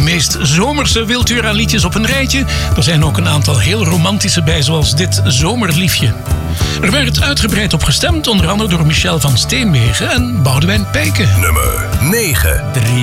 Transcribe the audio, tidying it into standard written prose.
meest zomerse Wiltura-liedjes op een rijtje. Er zijn ook een aantal heel romantische bij, zoals dit Zomerliefje. Er werd uitgebreid op gestemd, onder andere door Michel van Steenwegen en Boudewijn Pijken. Nummer 9.